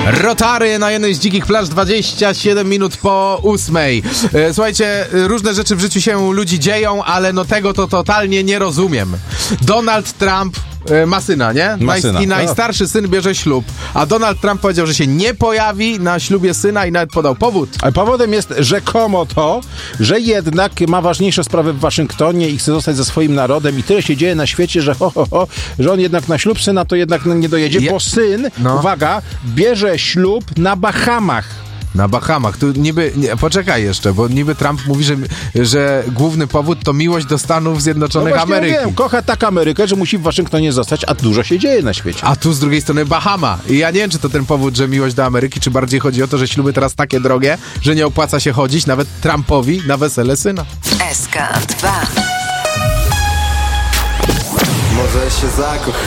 Rotary na jednej z dzikich plaż, 27 minut po 8. Słuchajcie, różne rzeczy w życiu się ludzi dzieją, ale no tego to totalnie nie rozumiem. Donald Trump ma syna, nie? I najstarszy syn bierze ślub. A Donald Trump powiedział, że się nie pojawi na ślubie syna i nawet podał powód. A powodem jest rzekomo to, że jednak ma ważniejsze sprawy w Waszyngtonie i chce zostać ze swoim narodem i tyle się dzieje na świecie, że że on jednak na ślub syna to jednak nie dojedzie, bo syn, uwaga, bierze ślub na Bahamach. Na Bahamach. Tu niby... Nie, poczekaj jeszcze, bo niby Trump mówi, że główny powód to miłość do Stanów Zjednoczonych Ameryki. Wiem, kocha tak Amerykę, że musi w Waszyngtonie zostać, a dużo się dzieje na świecie. A tu z drugiej strony Bahama. I ja nie wiem, czy to ten powód, że miłość do Ameryki, czy bardziej chodzi o to, że śluby teraz takie drogie, że nie opłaca się chodzić nawet Trumpowi na wesele syna. SK2. Może się zakochać.